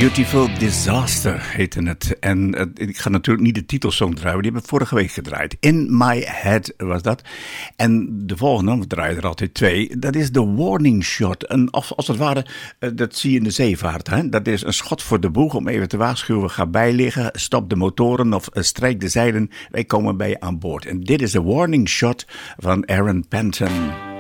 Beautiful Disaster heette het. En ik ga natuurlijk niet de titelsong draaien, die hebben we vorige week gedraaid. In My Head was dat. En de volgende, we draaien er altijd twee, dat is de warning shot. Als het ware, dat zie je in de zeevaart. Hè? Dat is een schot voor de boeg om even te waarschuwen. Ga bijliggen, stop de motoren of strijk de zeilen. Wij komen bij je aan boord. En dit is de warning shot van Aaron Panton.